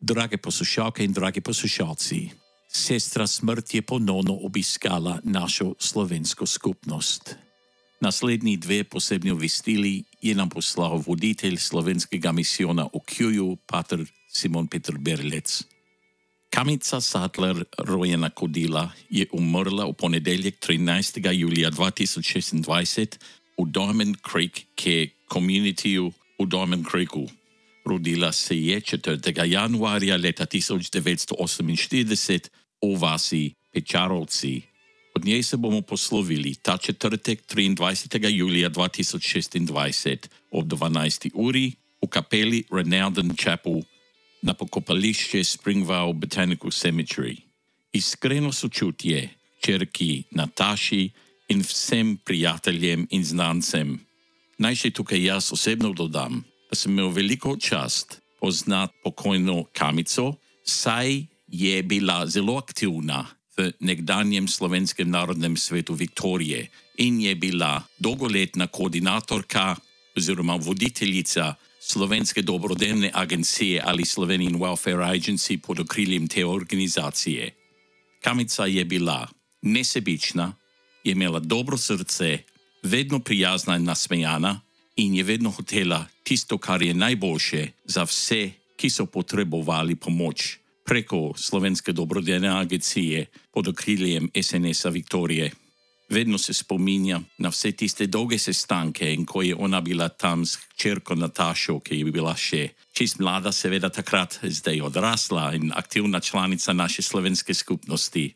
Drage poslušalke in dragi poslušalci, sestra smrt je ponovno obiskala našo slovensko skupnost. Naslednji dve posebni obvestili je nam poslal voditelj slovenskega misijona v Kjuju, pater Simon Peter Berlec. Kamica Sattler, rojena Kodila, je umrla v ponedeljek 13. julija 2026 v Diamond Creek, ki je komunitiju v Diamond Creeku. Rodila se je 4. januarja leta 1948 v vasi Pečarovci. Od njej se bomo poslovili ta četrtek 23. julija 2026 ob 12. uri v kapeli Renalden Chapel na pokopališče Springvale Botanical Cemetery. Iskreno sočutje čerki Nataši in vsem prijateljem in znancem. Naj še tukaj jaz osebno dodam, da sem imel veliko čast poznati pokojno Kamico, saj je bila zelo aktivna v nekdanjem Slovenskem narodnem svetu Viktorije in je bila dolgoletna koordinatorka oziroma voditeljica Slovenske dobrodelne agencije ali Slovenian Welfare Agency pod okriljem te organizacije. Kamica je bila nesebična, je imela dobro srce, vedno prijazna in nasmejana in je vedno hotela tisto, kar je najboljše za vse, ki so potrebovali pomoč preko Slovenske dobrodelne agencije pod okriljem SNS-a Viktorije. Vedno se spominja na vse tiste dolge sestanke in ko je ona bila tam s hčerko Natašo, ki je bila še čist mlada, seveda takrat, zdaj odrasla in aktivna članica naše slovenske skupnosti.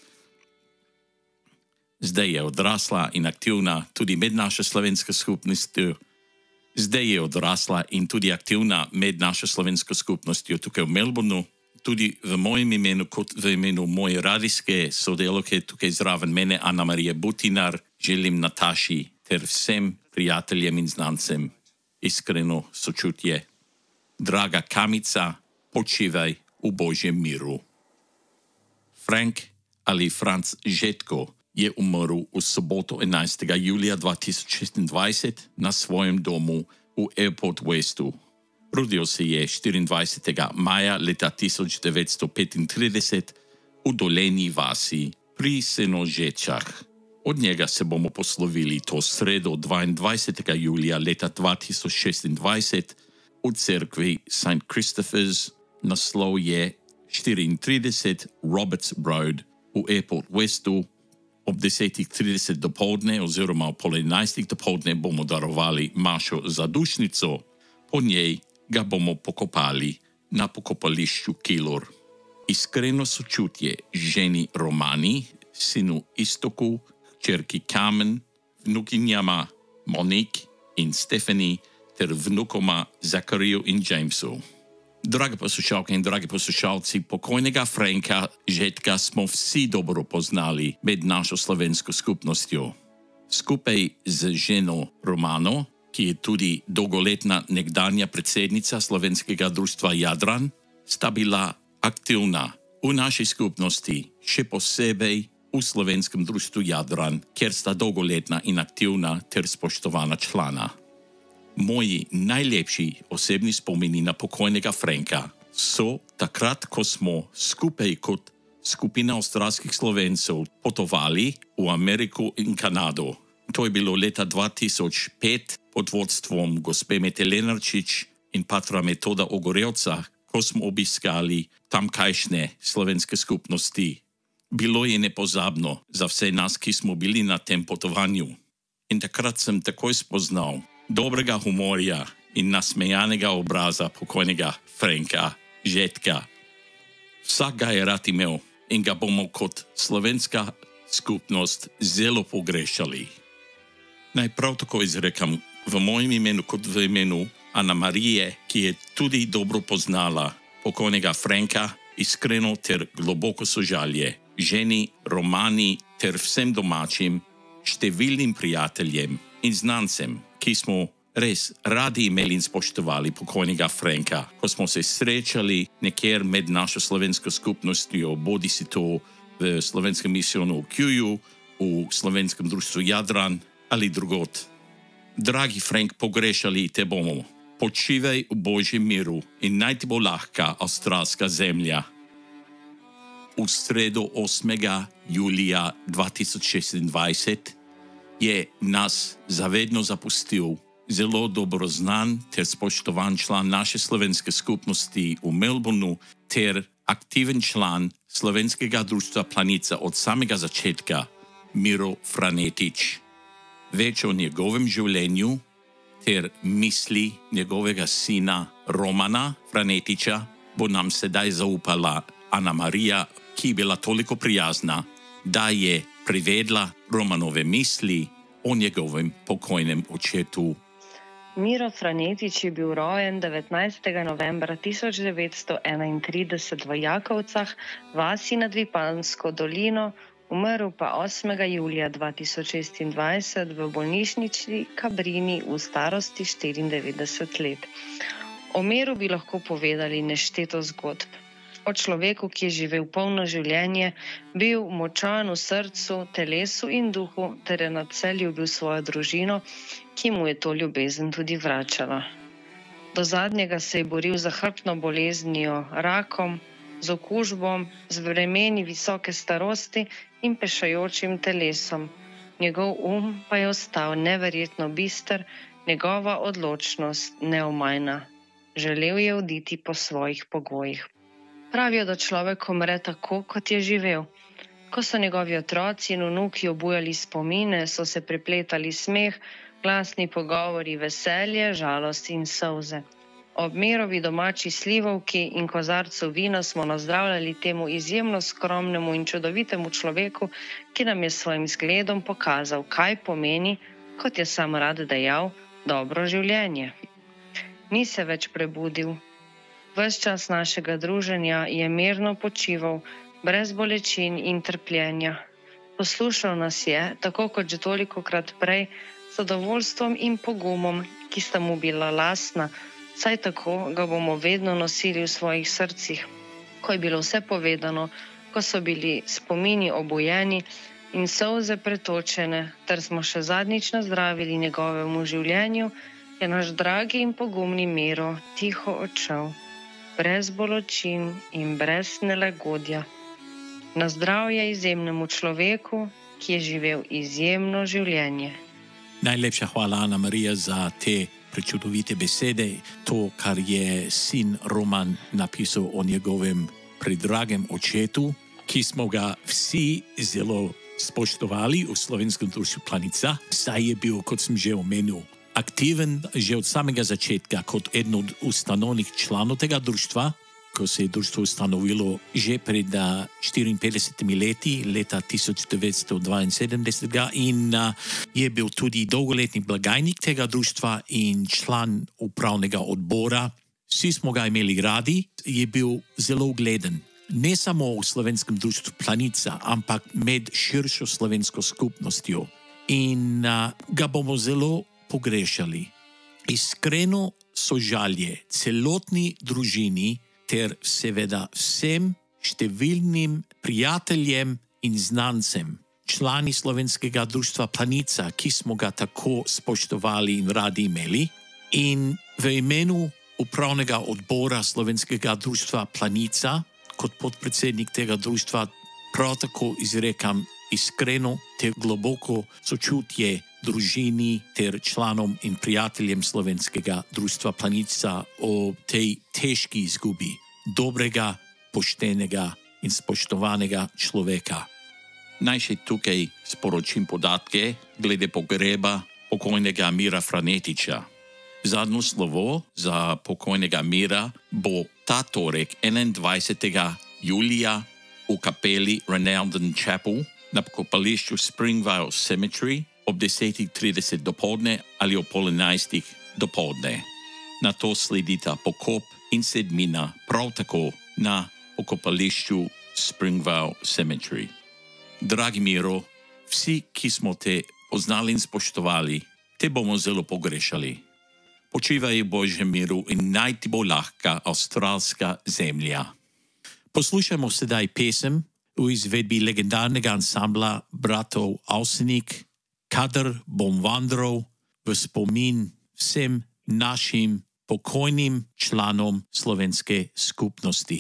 Zdaj je odrasla in aktivna tudi med našo slovensko skupnostjo. Zdaj je odrasla in tudi aktivna med našo slovensko skupnostjo tukaj v Melbourneu. Tudi v mojem imenu, kot v imenu moje radijske sodelavke tukaj zraven mene, Ana Marija Butinar, želim Nataši ter vsem prijateljem in znancem iskreno sočutje. Draga Kamica, počivaj v Božjem miru. Frank ali Franc Žetko je umrl v soboto 11. julija 2026 na svojem domu v Airport Westu. Rodil se je 24. maja leta 1935 v Dolenji vasi pri Senožečah. Od njega se bomo poslovili to sredo 22. julija leta 2026 v cerkvi St. Christopher's, naslov je 34 Roberts Road v Airport Westu. Ob 10:30 dopoldne oziroma ob 11:30 dopoldne bomo darovali mašo za dušnico, po njej ga bomo pokopali na pokopališču Kilor. Iskreno sočutje ženi Romani, sinu Istoku, hčerki Kamen, vnukinjama Monique in Stephanie ter vnukoma Zakariju in Jamesu. Drage poslušalke in dragi poslušalci, pokojnega Franka Žetka smo vsi dobro poznali med našo slovensko skupnostjo. Skupaj z ženo Romano, ki je tudi dolgoletna nekdanja predsednica Slovenskega društva Jadran, sta bila aktivna v naši skupnosti, še posebej v Slovenskem društvu Jadran, kjer sta dolgoletna in aktivna ter spoštovana člana. Moji najlepši osebni spomini na pokojnega Franka so takrat, ko smo skupaj kot skupina avstralskih Slovencev potovali v Ameriko in Kanado. To je bilo leta 2005 pod vodstvom gospe Mete Lenarčič in patra Metoda Ogorevca, ko smo obiskali tamkajšnje slovenske skupnosti. Bilo je nepozabno za vse nas, ki smo bili na tem potovanju. In takrat sem takoj spoznal dobrega humorja in nasmejanega obraza pokojnega Franka Žetka. Vsak ga je rad imel in ga bomo kot slovenska skupnost zelo pogrešali. Naj prav tako izrekam v mojem imenu kot v imenu Ana Marije, ki je tudi dobro poznala pokojnega Franka, iskreno ter globoko sožalje ženi Romani ter vsem domačim, številnim prijateljem in znancem, ki smo res radi imeli in spoštovali pokojnega Franka, ko smo se srečali nekjer med našo slovensko skupnostjo, bodi si to v slovenskem misijonu v Kjuju, v Slovenskem društvu Jadran ali drugot. Dragi Frank, pogrešali te bomo. Počivaj v Božjem miru in naj ti bo lahka avstralska zemlja. V sredo 8. julija 2026 je nas zavedno zapustil zelo dobro znan ter spoštovan član naše slovenske skupnosti v Melbourneu ter aktiven član Slovenskega društva Planica od samega začetka, Miro Franetič. Več o njegovem življenju ter misli njegovega sina Romana Franetiča bo nam sedaj zaupala Ana Marija, ki je bila toliko prijazna, da je privedla Romanove misli o njegovem pokojnem očetu. Miro Franetič je bil rojen 19. novembra 1931 v Jakovcah, vasi nad Vipansko dolino, umrl pa 8. julija 2026 v bolnišnici Kabrini v starosti 94 let. O Miru bi lahko povedali nešteto zgodb. O človeku, ki je živel polno življenje, bil močan v srcu, telesu in duhu, ter je nadvse ljubil svojo družino, ki mu je to ljubezen tudi vračala. Do zadnjega se je boril z hrbtno boleznijo, rakom, z okužbom, z vremeni visoke starosti in pešajočim telesom. Njegov pa je ostal neverjetno bister, njegova odločnost neomajna. Želel je oditi po svojih pogojih. Pravijo, da človek umre tako, kot je živel. Ko so njegovi otroci in vnuki obujali spomine, so se prepletali smeh, glasni pogovori, veselje, žalost in solze. Ob Mirovi domači slivovki in kozarcu vina smo nazdravljali temu izjemno skromnemu in čudovitemu človeku, ki nam je s svojim zgledom pokazal, kaj pomeni, kot je sam rad dejal, dobro življenje. Ni se več prebudil. Ves čas našega druženja je mirno počival, brez bolečin in trpljenja. Poslušal nas je, tako kot že tolikokrat prej, z zadovoljstvom in pogumom, ki sta mu bila lastna, saj tako ga bomo vedno nosili v svojih srcih. Ko je bilo vse povedano, ko so bili spomini obujeni in solze pretočene, ter smo še zadnjič nazdravili njegovemu življenju, je naš dragi in pogumni Miro tiho odšel, brez bolečin in brez nelagodja. Na zdravje izjemnemu človeku, ki je živel izjemno življenje. Najlepša hvala, Ana Marija, za te prečudovite besede, to, kar je sin Roman napisal o njegovem predragem očetu, ki smo ga vsi zelo spoštovali v Slovenskem društvu Planica, saj je bil, kot sem že omenil, aktiven že od samega začetka kot eden od ustanovnih članov tega društva, ko se je društvo ustanovilo že pred 54 leti, leta 1972, in je bil tudi dolgoletni blagajnik tega društva in član upravnega odbora. Vsi smo ga imeli radi, je bil zelo ugleden, ne samo v Slovenskem društvu Planica, ampak med širšo slovensko skupnostjo. In ga bomo zelo pogrešali. Iskreno sožalje celotni družini ter seveda vsem številnim prijateljem in znancem, člani Slovenskega društva Planica, ki smo ga tako spoštovali in radi imeli. In v imenu upravnega odbora Slovenskega društva Planica, kot podpredsednik tega društva, prav tako izrekam iskreno ter globoko sočutje družini ter članom in prijateljem Slovenskega društva Planica o tej težki izgubi dobrega, poštenega in spoštovanega človeka. Naj še tukaj sporočim podatke glede pogreba pokojnega Mira Franetiča. Zadnjo slovo za pokojnega Mira bo ta torek 21. julija v kapeli Renalden Chapel na pokopališču Springvale Cemetery ob 10:30 dopoldne ali ob 11:30 dopoldne. Na to sledita pokop in sedmina prav tako na pokopališču Springvale Cemetery. Dragi Miro, vsi, ki smo te poznali in spoštovali, te bomo zelo pogrešali. Počivaj v Božjem miru in naj ti bo lahka avstralska zemlja. Poslušajmo sedaj pesem v izvedbi legendarnega ansambla bratov Avsenik, Kadar bom vandral, v spomin vsem našim pokojnim članom slovenske skupnosti.